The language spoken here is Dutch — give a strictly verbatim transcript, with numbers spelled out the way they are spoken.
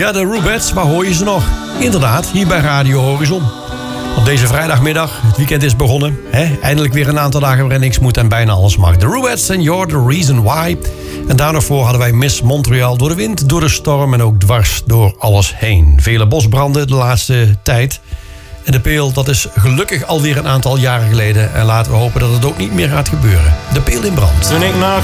Ja, de Rubettes, waar hoor je ze nog? Inderdaad, hier bij Radio Horizon. Op deze vrijdagmiddag, het weekend is begonnen. Hè? Eindelijk weer een aantal dagen waarin niks moet en bijna alles mag. De Rubettes en You're the Reason Why. En daarvoor hadden wij Miss Montreal door de wind, door de storm en ook dwars door alles heen. Vele bosbranden de laatste tijd. En de Peel, dat is gelukkig alweer een aantal jaren geleden. En laten we hopen dat het ook niet meer gaat gebeuren. De Peel in brand. Toen ik nog